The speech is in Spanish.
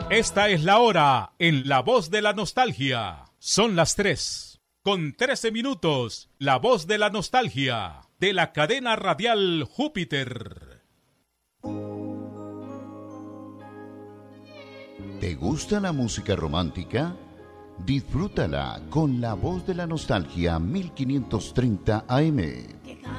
Esta es la hora en La Voz de la Nostalgia. Son las 3:13. La Voz de la Nostalgia, de la cadena radial Júpiter. ¿Te gusta la música romántica? Disfrútala con La Voz de la Nostalgia 1530 AM.